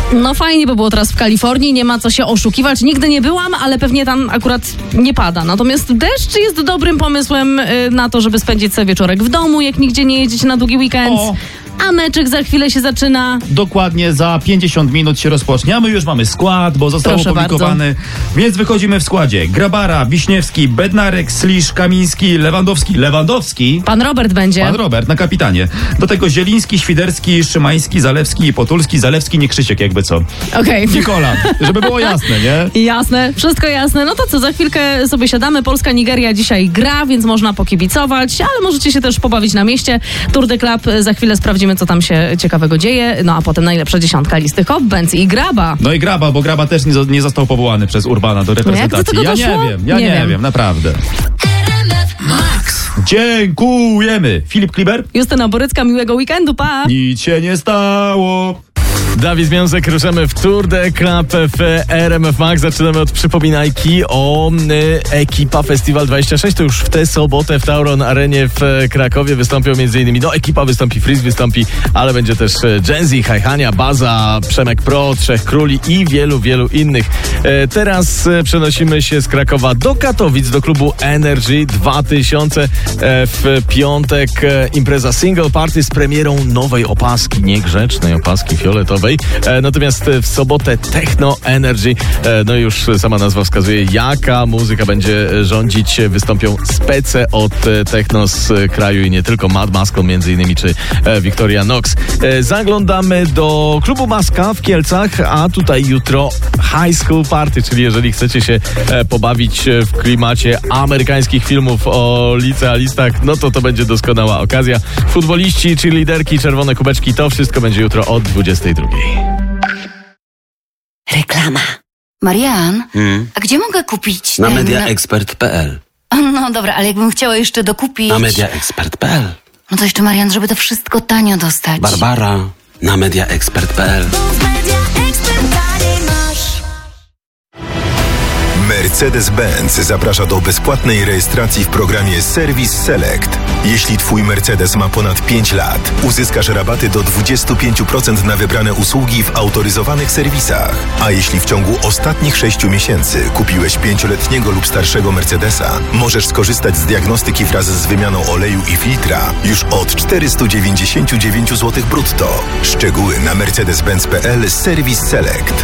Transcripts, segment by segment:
No fajnie by było teraz w Kalifornii, nie ma co się oszukiwać. Nigdy nie byłam, ale pewnie tam akurat nie pada. Natomiast deszcz jest dobrym pomysłem na to, żeby spędzić sobie wieczorek w domu, jak nigdzie nie jedziecie na długi weekend. A meczek za chwilę się zaczyna. Dokładnie za 50 minut się rozpocznie. A my już mamy skład, bo został opublikowany. Więc wychodzimy w składzie. Grabara, Wiśniewski, Bednarek, Slisz, Kamiński, Lewandowski. Pan Robert będzie. Pan Robert na kapitanie. Do tego Zieliński, Świderski, Szymański, Zalewski, Potulski, Zalewski, nie Krzysiek jakby co. Okej. Nikola, żeby było jasne, nie? Jasne, wszystko jasne. No to co, za chwilkę sobie siadamy. Polska-Nigeria dzisiaj gra, więc można pokibicować, ale możecie się też pobawić na mieście. Tour de Club, za chwilę sprawdzimy, co tam się ciekawego dzieje. No a potem najlepsza dziesiątka listy Hop, Benz i Graba. No i Graba, bo Graba też nie został powołany przez Urbana do reprezentacji. Jak do tego doszło? Ja nie wiem, naprawdę. Dziękujemy. Filip Kliber? Justyna Borycka, miłego weekendu, pa! Nic się nie stało. Dawid Związek, ruszamy w Tour de Club w RMF Max. Zaczynamy od przypominajki o Ekipa Festiwal 26. To już w tę sobotę w Tauron Arenie w Krakowie wystąpią m.in. Ekipa wystąpi, Freeze wystąpi, ale będzie też Genzi, Hajhania, Baza, Przemek Pro, Trzech Króli i wielu, wielu innych. Teraz przenosimy się z Krakowa do Katowic, do klubu Energy 2000. W piątek impreza Single Party z premierą nowej opaski, niegrzecznej opaski fioletowej. Natomiast w sobotę Techno Energy, no już sama nazwa wskazuje, jaka muzyka będzie rządzić. Wystąpią spece od techno z kraju i nie tylko, Mad Maskell między innymi, czy Victoria Knox. Zaglądamy do klubu Maska w Kielcach, a tutaj jutro High School Party, czyli jeżeli chcecie się pobawić w klimacie amerykańskich filmów o licealistach, no to będzie doskonała okazja. Futboliści, cheerleaderki, czerwone kubeczki, to wszystko będzie jutro od 22:00. Reklama. Marian, a gdzie mogę kupić Na mediaexpert.pl. No dobra, ale jakbym chciała jeszcze dokupić... Na mediaexpert.pl. No to jeszcze, Marian, żeby to wszystko tanio dostać. Barbara, na mediaexpert.pl. Mercedes-Benz zaprasza do bezpłatnej rejestracji w programie Service Select. Jeśli Twój Mercedes ma ponad 5 lat, uzyskasz rabaty do 25% na wybrane usługi w autoryzowanych serwisach. A jeśli w ciągu ostatnich 6 miesięcy kupiłeś 5-letniego lub starszego Mercedesa, możesz skorzystać z diagnostyki wraz z wymianą oleju i filtra już od 499 zł brutto. Szczegóły na mercedes-benz.pl Service Select.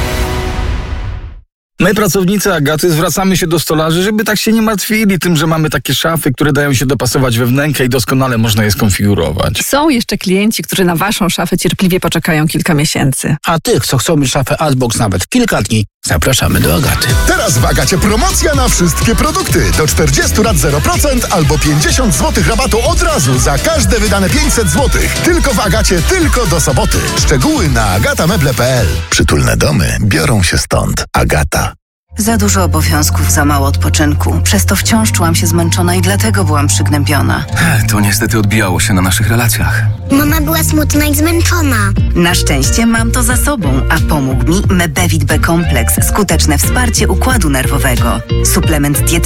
My, pracownicy Agaty, zwracamy się do stolarzy, żeby tak się nie martwili tym, że mamy takie szafy, które dają się dopasować we wnękę i doskonale można je skonfigurować. Są jeszcze klienci, którzy na waszą szafę cierpliwie poczekają kilka miesięcy. A tych, co chcą mieć szafę Adbox nawet kilka dni, zapraszamy do Agaty. Teraz w Agacie promocja na wszystkie produkty. Do 40 lat 0% albo 50 zł rabatu od razu za każde wydane 500 zł. Tylko w Agacie, tylko do soboty. Szczegóły na agatameble.pl. Przytulne domy biorą się stąd. Agata. Za dużo obowiązków, za mało odpoczynku. Przez to wciąż czułam się zmęczona i dlatego byłam przygnębiona. To niestety odbijało się na naszych relacjach. Mama była smutna i zmęczona. Na szczęście mam to za sobą, a pomógł mi Mebevit B-kompleks. Skuteczne wsparcie układu nerwowego. Suplement diety